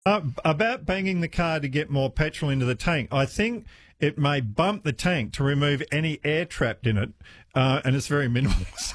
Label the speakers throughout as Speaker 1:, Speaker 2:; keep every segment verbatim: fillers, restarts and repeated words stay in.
Speaker 1: Uh, about banging the car to get more petrol into the tank, I think it may bump the tank to remove any air trapped in it, uh, and it's very minimal.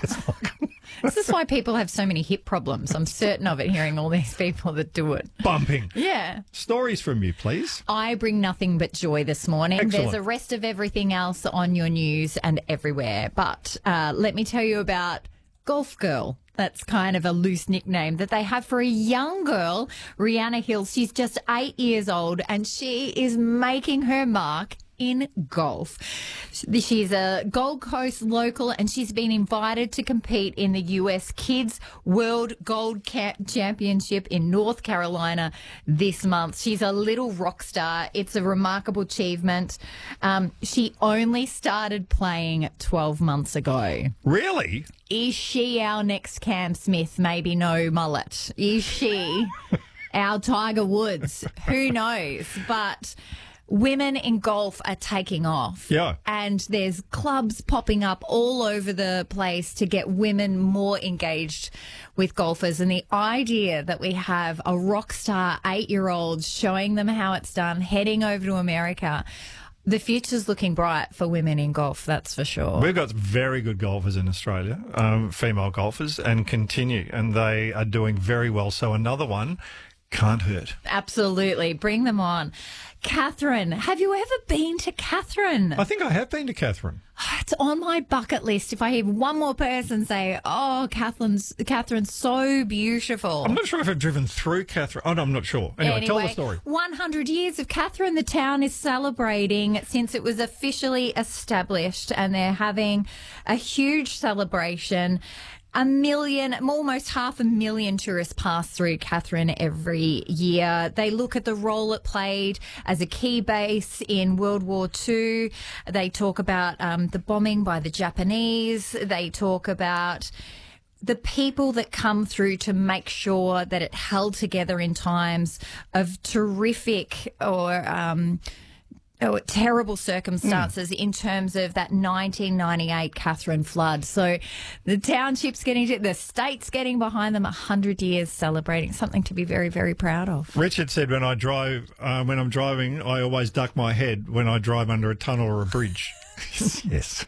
Speaker 2: This is why people have so many hip problems. I'm certain of it, hearing all these people that do it.
Speaker 1: Bumping.
Speaker 2: Yeah.
Speaker 1: Stories from you, please.
Speaker 2: I bring nothing but joy this morning.
Speaker 1: Excellent.
Speaker 2: There's a rest of everything else on your news and everywhere. But uh, let me tell you about Golf Girl. That's kind of a loose nickname that they have for a young girl, Rihanna Hill. She's just eight years old and she is making her mark in golf. She's a Gold Coast local and she's been invited to compete in the U S Kids World Gold Championship in North Carolina this month. She's a little rock star. It's a remarkable achievement. Um, she only started playing twelve months ago.
Speaker 1: Really?
Speaker 2: Is she our next Cam Smith? Maybe no mullet. Is she our Tiger Woods? Who knows? But women in golf are taking off.
Speaker 1: Yeah.
Speaker 2: And there's clubs popping up all over the place to get women more engaged with golfers. And the idea that we have a rock star eight-year-old showing them how it's done, heading over to America, the future's looking bright for women in golf, that's for sure.
Speaker 1: We've got very good golfers in Australia, um, female golfers, and continue, and they are doing very well. So another one can't hurt.
Speaker 2: Absolutely. Bring them on. Catherine, have you ever been to Catherine?
Speaker 1: I think I have been to Catherine.
Speaker 2: It's on my bucket list. If I hear one more person say, oh, Catherine's, Catherine's so beautiful.
Speaker 1: I'm not sure if I've driven through Catherine. Oh, no, I'm not sure. Anyway,
Speaker 2: anyway,
Speaker 1: tell the story.
Speaker 2: one hundred years of Catherine. The town is celebrating since it was officially established, and they're having a huge celebration. A million, almost half a million tourists pass through Catherine every year. They look at the role it played as a key base in World War Two. They talk about um, the bombing by the Japanese. They talk about the people that come through to make sure that it held together in times of terrific or um Oh, terrible circumstances mm. in terms of that nineteen ninety-eight Catherine flood. So the township's getting, to, the state's getting behind them, one hundred years celebrating, something to be very, very proud of.
Speaker 1: Richard said when I drive, uh, when I'm driving, I always duck my head when I drive under a tunnel or a bridge. Yes.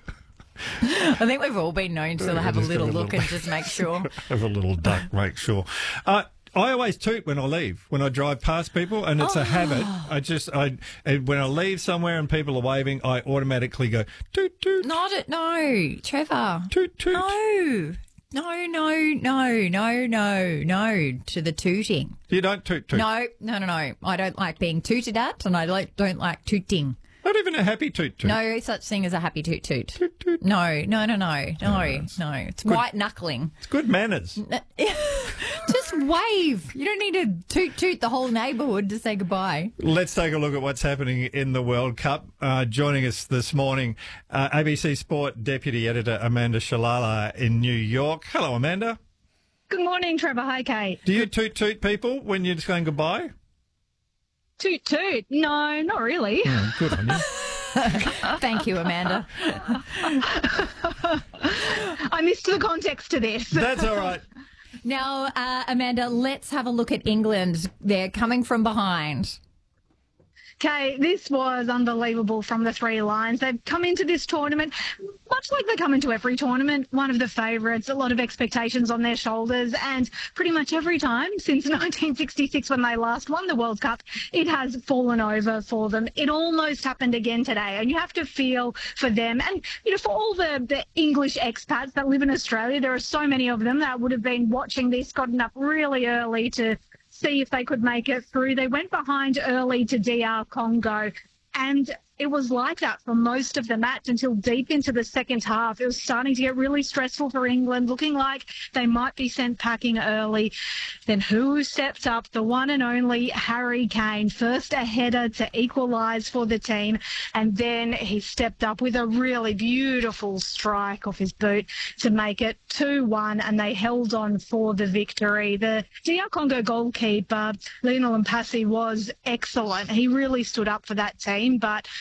Speaker 2: I think we've all been known to have a little a look little, and just make sure.
Speaker 1: Have a little duck, make sure. Uh, I always toot when I leave, when I drive past people, and it's oh. a habit. I just, I when I leave somewhere and people are waving, I automatically go, toot, toot.
Speaker 2: Not it, no, Trevor.
Speaker 1: Toot, toot.
Speaker 2: No, no, no, no, no, no, no, to the tooting.
Speaker 1: You don't toot, toot?
Speaker 2: No, no, no, no. I don't like being tooted at, and I like, don't like tooting.
Speaker 1: Not even a happy toot toot.
Speaker 2: No such thing as a happy toot toot.
Speaker 1: Toot toot.
Speaker 2: No, no, no, no, no,
Speaker 1: no.
Speaker 2: no. It's
Speaker 1: good.
Speaker 2: White knuckling.
Speaker 1: It's good manners.
Speaker 2: Just wave. You don't need to toot toot the whole neighbourhood to say goodbye.
Speaker 1: Let's take a look at what's happening in the World Cup. Uh, joining us this morning, uh, A B C Sport Deputy Editor Amanda Shalala in New York. Hello, Amanda.
Speaker 3: Good morning, Trevor. Hi, Kate.
Speaker 1: Do you toot toot people when you're saying goodbye?
Speaker 3: Toot toot? No, not really.
Speaker 1: Oh, good on you.
Speaker 2: Thank you, Amanda.
Speaker 3: I missed the context to this.
Speaker 1: That's all right.
Speaker 2: Now, uh, Amanda, let's have a look at England. They're coming from behind.
Speaker 3: Okay, this was unbelievable from the three lines. They've come into this tournament, much like they come into every tournament, one of the favourites, a lot of expectations on their shoulders, and pretty much every time since nineteen sixty-six when they last won the World Cup, it has fallen over for them. It almost happened again today, and you have to feel for them. And, you know, for all the, the English expats that live in Australia, there are so many of them that would have been watching this, gotten up really early to see if they could make it through. They went behind early to D R Congo, and it was like that for most of the match until deep into the second half. It was starting to get really stressful for England, looking like they might be sent packing early. Then who stepped up? The one and only Harry Kane, first a header to equalise for the team, and then he stepped up with a really beautiful strike off his boot to make it two one, and they held on for the victory. The D R Congo goalkeeper, Lionel Mpasi, was excellent. He really stood up for that team, but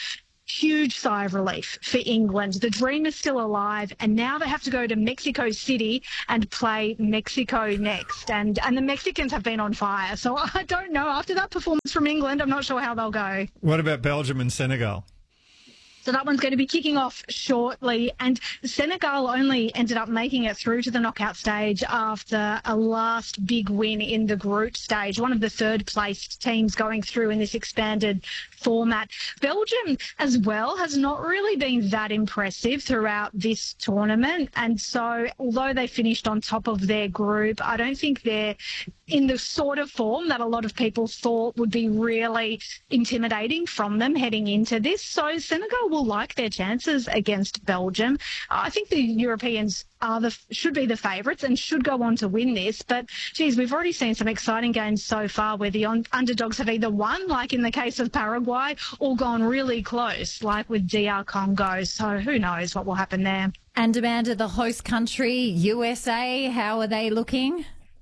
Speaker 3: huge sigh of relief for England. The dream is still alive, and now they have to go to Mexico City and play Mexico next. And and the Mexicans have been on fire. So I don't know. After that performance from England, I'm not sure how they'll go.
Speaker 1: What about Belgium and Senegal?
Speaker 3: So that one's going to be kicking off shortly. And Senegal only ended up making it through to the knockout stage after a last big win in the group stage, one of the third-placed teams going through in this expanded format. Belgium as well has not really been that impressive throughout this tournament. And so although they finished on top of their group, I don't think they're in the sort of form that a lot of people thought would be really intimidating from them heading into this. So Senegal will like their chances against Belgium. I think the Europeans are the should be the favourites and should go on to win this. But, geez, we've already seen some exciting games so far where the on- underdogs have either won, like in the case of Paraguay, or gone really close, like with D R Congo. So who knows what will happen there.
Speaker 2: And, Amanda, the host country, U S A, how are they looking?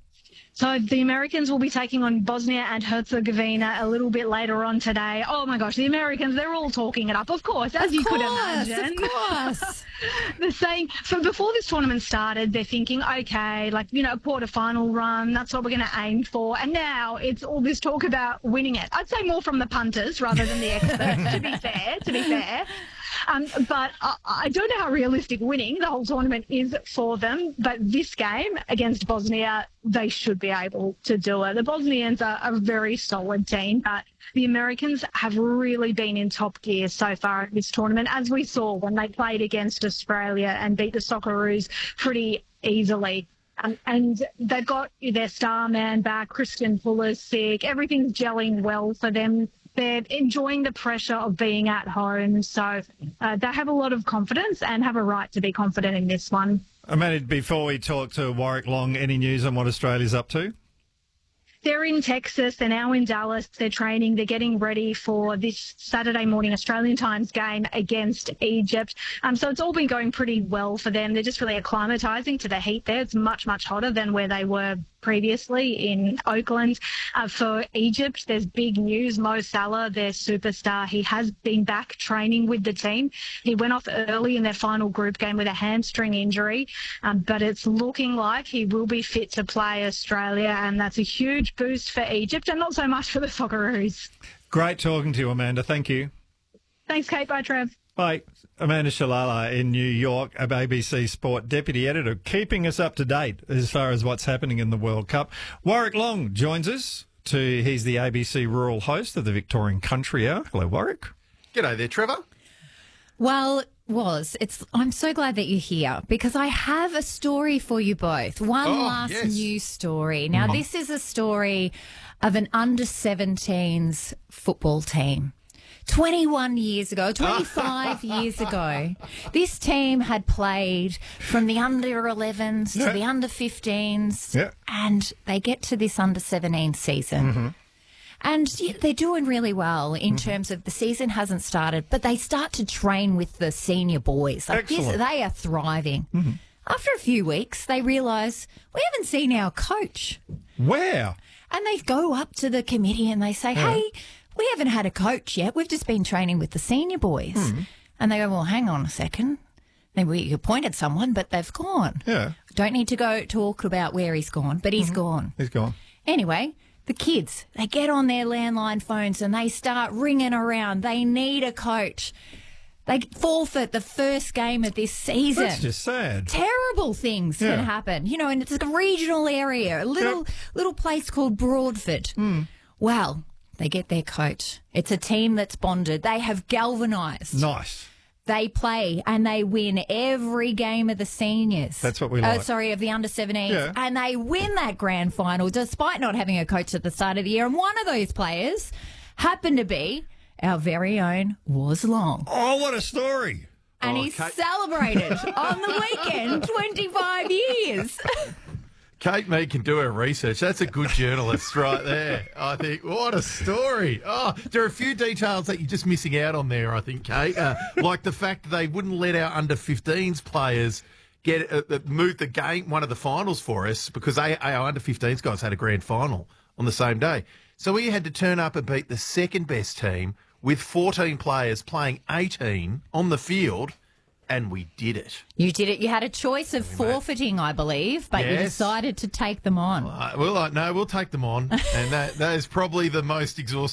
Speaker 3: So the Americans will be taking on Bosnia and Herzegovina a little bit later on today. Oh, my gosh, the Americans, they're all talking it up, of course, as
Speaker 2: of
Speaker 3: you
Speaker 2: course,
Speaker 3: could imagine.
Speaker 2: Of course.
Speaker 3: They're saying, so before this tournament started, they're thinking, okay, like, you know, a quarterfinal run, that's what we're going to aim for. And now it's all this talk about winning it. I'd say more from the punters rather than the experts, to be fair, to be fair. Um, but I, I don't know how realistic winning the whole tournament is for them. But this game against Bosnia, they should be able to do it. The Bosnians are a very solid team, but the Americans have really been in top gear so far in this tournament, as we saw when they played against Australia and beat the Socceroos pretty easily. Um, and they've got their star man back, Christian Pulisic. Everything's gelling well for them. They're enjoying the pressure of being at home. So uh, they have a lot of confidence and have a right to be confident in this one.
Speaker 1: Amanda, before we talk to Warwick Long, any news on what Australia's up to?
Speaker 3: They're in Texas. They're now in Dallas. They're training. They're getting ready for this Saturday morning Australian times game against Egypt. Um, so it's all been going pretty well for them. They're just really acclimatising to the heat there. It's much, much hotter than where they were previously in Oakland. Uh, for Egypt, there's big news. Mo Salah, their superstar, he has been back training with the team. He went off early in their final group game with a hamstring injury, um, but it's looking like he will be fit to play Australia, and that's a huge boost for Egypt and not so much for the Socceroos.
Speaker 1: Great talking to you, Amanda. Thank you.
Speaker 3: Thanks, Kate. Bye, Trev.
Speaker 1: Bye. Amanda Shalala in New York, a A B C Sport Deputy Editor, keeping us up to date as far as what's happening in the World Cup. Warwick Long joins us. To He's the A B C rural host of the Victorian Country Hour. Hello, Warwick.
Speaker 4: G'day there, Trevor.
Speaker 2: Well, was it's. I'm so glad that you're here because I have a story for you both. One
Speaker 4: Oh,
Speaker 2: last
Speaker 4: yes.
Speaker 2: news story. Now, this is a story of an under seventeens football team. twenty-one years ago, twenty-five years ago, this team had played from the under elevens to
Speaker 1: Yeah.
Speaker 2: the under fifteens,
Speaker 1: Yeah.
Speaker 2: and they get to this under seventeen season.
Speaker 1: Mm-hmm.
Speaker 2: And yeah, they're doing really well in terms of the season hasn't started, but they start to train with the senior boys. Like this,
Speaker 1: Excellent.
Speaker 2: they are thriving.
Speaker 1: Mm-hmm.
Speaker 2: After a few weeks, they realise we haven't seen our coach.
Speaker 1: Where?
Speaker 2: And they go up to the committee and they say, hey, we haven't had a coach yet. We've just been training with the senior boys.
Speaker 1: Mm.
Speaker 2: And they go, well, hang on a second. Then we appointed someone, but they've gone.
Speaker 1: Yeah.
Speaker 2: Don't need to go talk about where he's gone, but he's gone.
Speaker 1: He's gone.
Speaker 2: Anyway, the kids, they get on their landline phones and they start ringing around. They need a coach. They forfeit the first game of this season.
Speaker 1: That's just sad.
Speaker 2: Terrible things
Speaker 1: Yeah.
Speaker 2: can happen, you know, and it's a regional area, a little
Speaker 1: Yep.
Speaker 2: little place called Broadford. Well, they get their coach. It's a team that's bonded. They have galvanised.
Speaker 1: Nice.
Speaker 2: They play and they win every game of the seniors.
Speaker 1: That's what we
Speaker 2: Uh,
Speaker 1: like.
Speaker 2: sorry, of the under seventeens.
Speaker 1: Yeah.
Speaker 2: And they win that grand final despite not having a coach at the start of the year. And one of those players happened to be our very own Waz Long.
Speaker 1: Oh, what a story.
Speaker 2: And
Speaker 4: Oh,
Speaker 2: he
Speaker 4: Kate-
Speaker 2: celebrated on the weekend twenty-five years.
Speaker 4: Kate Mead can do her research. That's a good journalist right there. I think, what a story. Oh, there are a few details that you're just missing out on there, I think, Kate. Uh, like the fact that they wouldn't let our under fifteens players get uh, uh, move the game, one of the finals for us, because they, our under fifteens guys had a grand final on the same day. So we had to turn up and beat the second best team with fourteen players playing eighteen on the field, and we did it.
Speaker 2: You did it. You had a choice of forfeiting, I believe, but you
Speaker 4: Yes.
Speaker 2: decided to take them on.
Speaker 4: Uh, well, uh, no, we'll take them on, and that that is probably the most exhausting